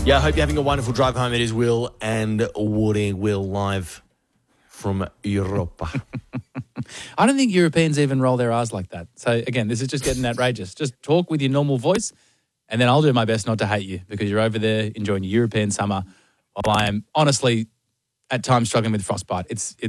Yeah, I hope you're having a wonderful drive home. It is Will and Woody. Will live from Europa. I don't think Europeans even roll their R's like that. So, again, this is just getting outrageous. Just talk with your normal voice, and then I'll do my best not to hate you because you're over there enjoying your European summer while I am honestly at times struggling with frostbite. It's